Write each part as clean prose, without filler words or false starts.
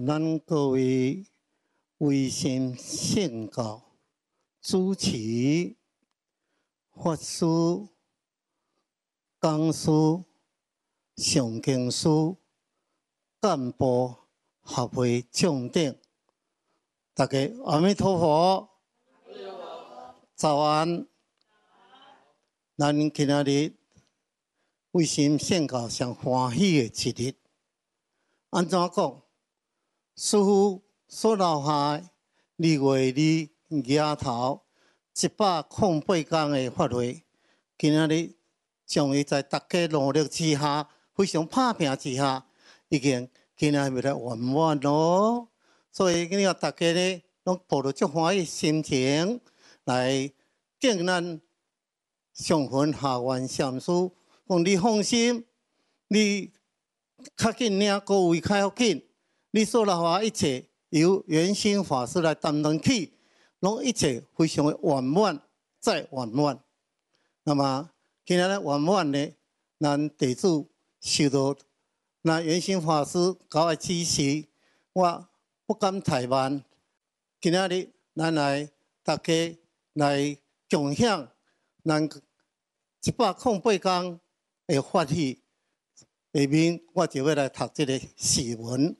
咱各位微信信教主持、法师、讲师、上经师、干部、学会将领，大家阿弥陀佛，早安。咱今仔日微信信教上欢喜的一日，安怎讲？师父所留下2月2日头108天的法会，今仔日终于在大家努力之下，非常打拼之下，已经今仔日来圆满咯。所以今日大家呢，拢抱着足欢喜心情来敬咱上云下愿禅师，讲你放心，你较紧领高位较要紧。你所留下一切由圆心法师来担当起，拢一切非常的圆满再圆满。那么今日圆满呢，咱弟子受到那圆心法师教的指示，我不敢怠慢。今仔日咱来大家来共享咱108天的法喜。下面我就要来读这个释文。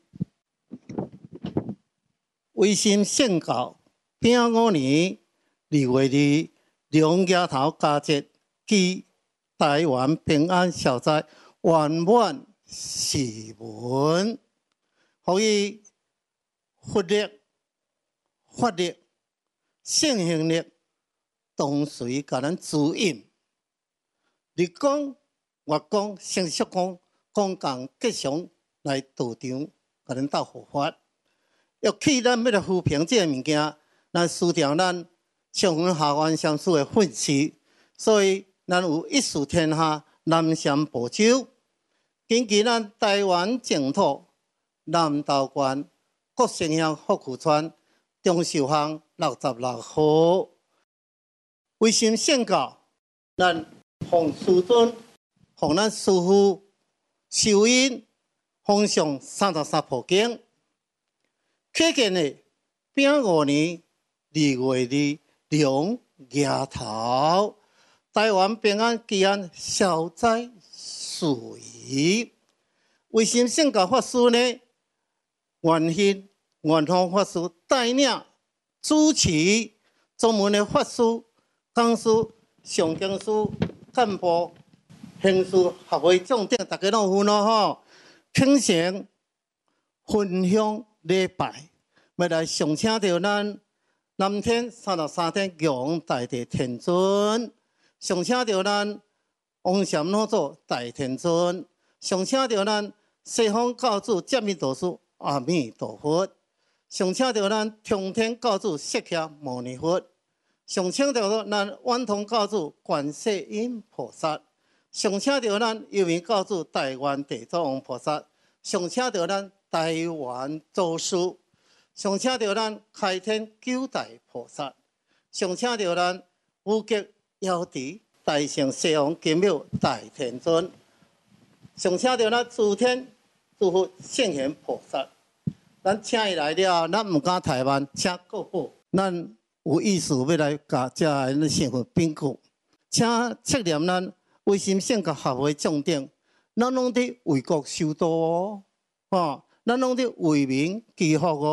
微心信教丙午年2月2日头佳节，祈台湾平安消灾，圆满释文，予以佛力、法力、圣行力同随甲咱指引。日讲、月讲、成熟讲，讲共吉祥来道场，甲咱斗护法。要去咱要来扶贫这个物件，咱需要咱上云下愿禅师的训示，所以咱有一视天下，南禅保州，根据咱台湾净土南投县国姓乡福区村中寿巷66号，微心信教，咱奉师尊，奉咱师父受因，奉上33部经。可见的丙午年2月2日头，台湾平安吉安消灾顺利。微心信教法师呢，元通法师带领主持专门的法师、讲师、上经师、干部、行师、学会将领，大家拢有咯吼，虔诚分享礼拜，要来上请到咱南天33天玉皇大帝天尊，上请到咱王禅老祖大天尊，上请到咱西方教主遮弥陀师阿弥陀佛，上请到咱通天教主释迦牟尼佛，上请到咱圆通教主观世音菩萨，上请到咱幽冥教主大愿地藏王菩萨，上请到咱台湾祖师，上请到咱开天9大菩萨，上请到咱五极妖帝大圣西王金庙大天尊，上请到咱诸天诸佛圣贤菩萨。咱请伊来了，咱毋敢怠慢，请各部，咱有意思要来甲遮个身份禀告，请测验咱微心信教学会将领，咱拢伫为国修道哦，吼。咱拢伫为民祈福哦。